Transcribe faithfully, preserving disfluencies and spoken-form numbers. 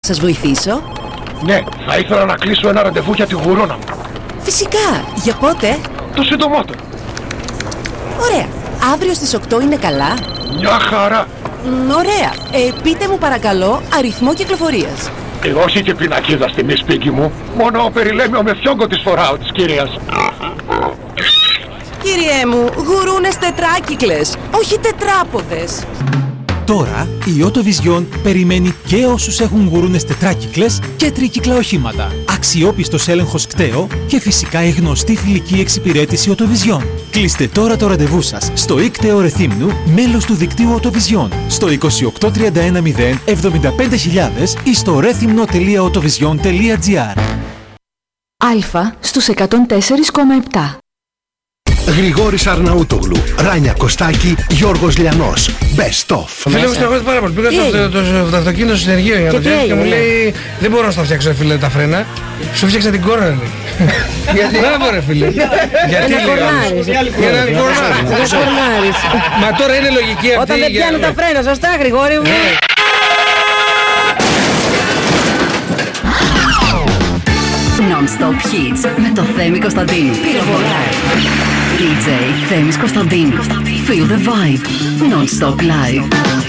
σας βοηθήσω? Ναι, θα ήθελα να κλείσω ένα ραντεβού για τη γουρόνα μου. Φυσικά, για πότε? Το συντομότερο. Ωραία, αύριο στις οκτώ είναι καλά? Μια χαρά. Μ, ωραία, ε, πείτε μου παρακαλώ αριθμό κυκλοφορίας. Ε, όχι και πινακίδα στη μη σπίτι μου. Μόνο ο περιλέμιο με φιόγκο της φοράω της κυρίας. Κυριέ μου, γουρούνες τετράκυκλες, όχι τετράποδες. Τώρα η Autovision περιμένει και όσους έχουν γουρούνες τετράκυκλες και τρίκυκλα οχήματα. Αξιόπιστος έλεγχος κταίο και φυσικά η γνωστή φιλική εξυπηρέτηση Autovision. Κλείστε τώρα το ραντεβού σας στο ΙΚΤΕΟ Ρεθύμνου, μέλος του δικτύου Autovision, στο είκοσι οκτώ τριάντα ένα μηδέν εβδομήντα πέντε χιλιάδες ή στο ρέθυμνο τελεία autovision τελεία gr. Αλφα στους εκατόν τέσσερα κόμμα επτά. Γρηγόρης Αρναούτογλου, Ράνια Κωστάκη, Γιώργος Λιανός. Best of. Φίλε μου, στεναχωρείται πάρα πολύ. Πήγα στο αυτοκίνητο στο συνεργείο για να το φτιάξω και μου λέει δεν μπορώ να στα φτιάξω, φίλε, τα φρένα. Σου φτιάξα την κόρνα, λέει. Γιατί? Μπράβο, ρε φίλε. Γιατί λέει? Για να κορνάρεις. Μα τώρα είναι λογική αυτή. Όταν δεν πιάνουν τα φρένα, σωστά, Γρηγόρη μου. Non-stop hits με το Θέμη Κωνσταντίνου. Πυροβολά. ντι τζέι Θέμης Κωνσταντίνου. Feel the vibe. Non-stop live.